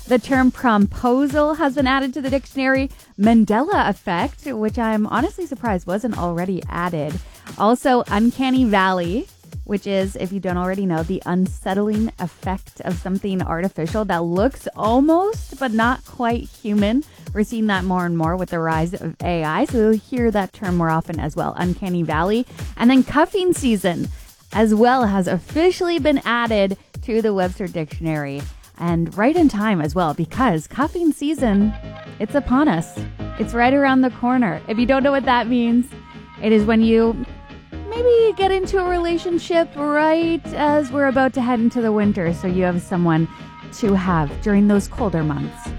The term promposal has been added to the dictionary. Mandela effect, which I'm honestly surprised wasn't already added. Also, uncanny valley, which is, if you don't already know, the unsettling effect of something artificial that looks almost but not quite human. We're seeing that more and more with the rise of AI, so you'll hear that term more often as well, uncanny valley. And then cuffing season as well has officially been added to the Webster Dictionary. And right in time as well, because cuffing season, it's upon us. It's right around the corner. If you don't know what that means, it is when you maybe get into a relationship right as we're about to head into the winter, so you have someone to have during those colder months.